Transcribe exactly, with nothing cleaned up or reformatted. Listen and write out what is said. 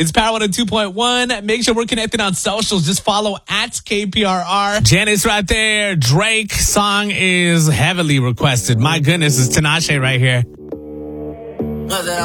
It's Power one oh two point one. Make sure we're connected on socials. Just follow at K P R R. Janice right there. Drake song is heavily requested. My goodness, it's Tinashe right here.